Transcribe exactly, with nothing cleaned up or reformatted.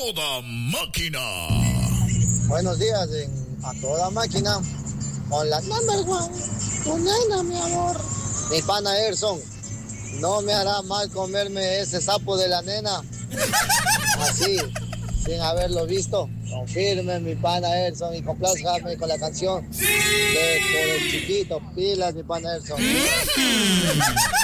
toda máquina. Buenos días, en, a toda máquina. Con la number one, tu nena, mi amor. Mi pana Erson, no me hará mal comerme ese sapo de la nena. Así, sin haberlo visto. Confirme, mi pana Erson, y complázcame con la canción de Por el Chiquito. Pilas, mi pana Erson.